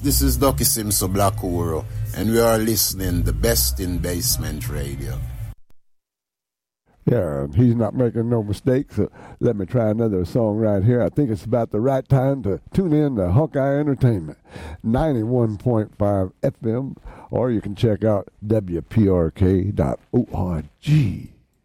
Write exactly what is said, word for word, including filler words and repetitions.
This is Ducky Simpson Black Oro, and we are listening the best in basement radio. Yeah, he's not making no mistakes. So let me try another song right here. I think it's about the right time to tune in to Hawkeye Entertainment, ninety-one point five F M, or you can check out W P R K dot org.